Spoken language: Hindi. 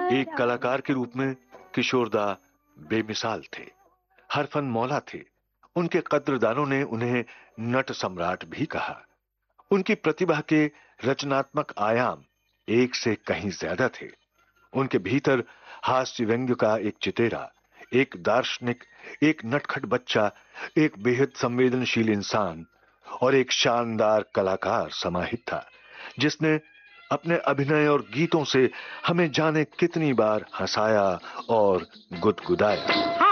एक कलाकार के रूप में किशोरदा बेमिसाल थे, हर फन मौला थे। उनके कद्रदानों ने उन्हें नट सम्राट भी कहा। उनकी प्रतिभा के रचनात्मक आयाम एक से कहीं ज्यादा थे। उनके भीतर हास्य व्यंग्य का एक चितेरा, एक दार्शनिक, एक नटखट बच्चा, एक बेहद संवेदनशील इंसान और एक शानदार कलाकार समाहित था, जिसने अपने अभिनय और गीतों से हमें जाने कितनी बार हंसाया और गुदगुदाया।